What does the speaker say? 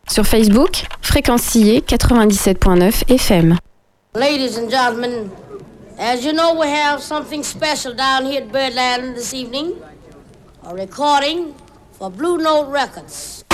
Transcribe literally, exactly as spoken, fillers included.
Sur Facebook, Fréquence Sillé quatre-vingt-dix-sept point neuf F M. Ladies and gentlemen, as you know, we have something special down here at Birdland this evening. A recording for Blue Note Records.